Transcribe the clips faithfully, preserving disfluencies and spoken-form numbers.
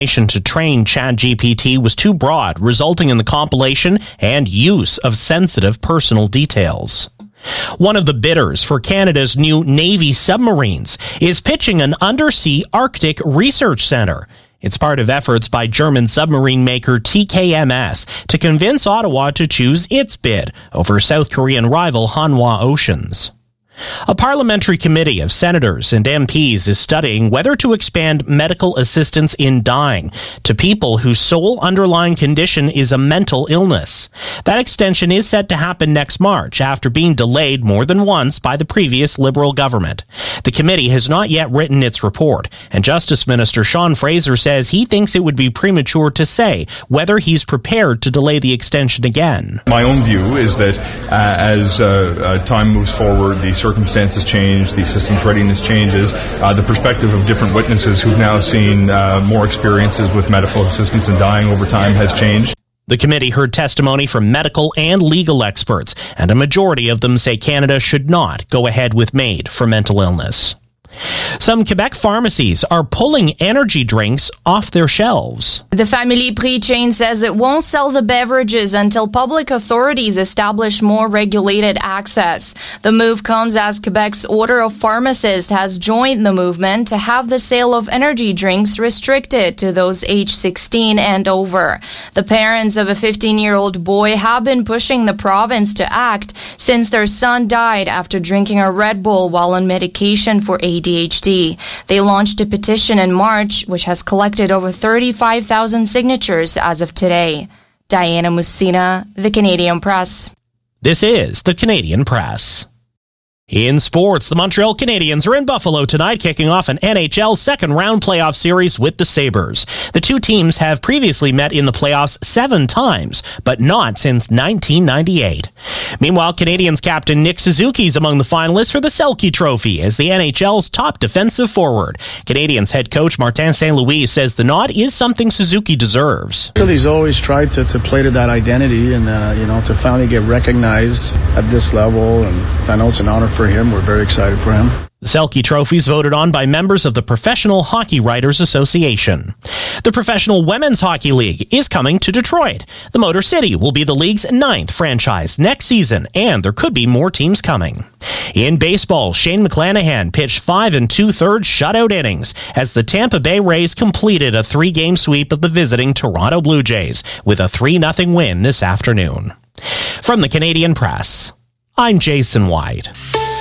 to train ChatGPT was too broad, resulting in the compilation and use of sensitive personal details. One of the bidders for Canada's new Navy submarines is pitching an undersea Arctic research center. It's part of efforts by German submarine maker T K M S to convince Ottawa to choose its bid over South Korean rival Hanwha Oceans. A parliamentary committee of senators and M Ps is studying whether to expand medical assistance in dying to people whose sole underlying condition is a mental illness. That extension is set to happen next March after being delayed more than once by the previous Liberal government. The committee has not yet written its report, and Justice Minister Sean Fraser says he thinks it would be premature to say whether he's prepared to delay the extension again. My own view is that uh, as uh, uh, time moves forward, the circumstances change, the system's readiness changes, uh, the perspective of different witnesses who've now seen uh, more experiences with medical assistance and dying over time has changed. The committee heard testimony from medical and legal experts, and a majority of them say Canada should not go ahead with MAID for mental illness. Some Quebec pharmacies are pulling energy drinks off their shelves. The Family Prix chain says it won't sell the beverages until public authorities establish more regulated access. The move comes as Quebec's Order of Pharmacists has joined the movement to have the sale of energy drinks restricted to those aged sixteen and over. The parents of a fifteen-year-old boy have been pushing the province to act since their son died after drinking a Red Bull while on medication for A D H D. They launched a petition in March, which has collected over thirty-five thousand signatures as of today. Diana Musina, The Canadian Press. This is The Canadian Press. In sports, the Montreal Canadiens are in Buffalo tonight, kicking off an N H L second-round playoff series with the Sabres. The two teams have previously met in the playoffs seven times, but not since nineteen ninety-eight. Meanwhile, Canadiens captain Nick Suzuki is among the finalists for the Selke Trophy as the N H L's top defensive forward. Canadiens head coach Martin Saint Louis says the nod is something Suzuki deserves. He's always tried to, to play to that identity and, uh, you know, to finally get recognized at this level, and I know it's an honor for him. We're very excited for him. The Selke Trophy is voted on by members of the Professional Hockey Writers Association. The Professional Women's Hockey League is coming to Detroit. The Motor City will be the league's ninth franchise next season, and there could be more teams coming. In baseball, Shane McClanahan pitched five and two-thirds shutout innings as the Tampa Bay Rays completed a three-game sweep of the visiting Toronto Blue Jays with a three nothing win this afternoon. From the Canadian Press, I'm Jason White.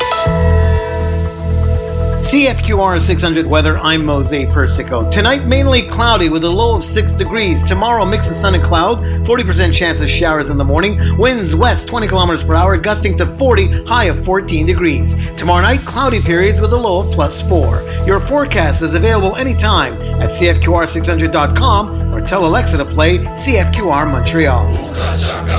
C F Q R six hundred weather, I'm Mose Persico. Tonight, mainly cloudy with a low of six degrees. Tomorrow, mix of sun and cloud, forty percent chance of showers in the morning. Winds west twenty kilometers per hour, gusting to forty, high of fourteen degrees. Tomorrow night, cloudy periods with a low of plus four. Your forecast is available anytime at C F Q R six hundred dot com or tell Alexa to play C F Q R Montreal.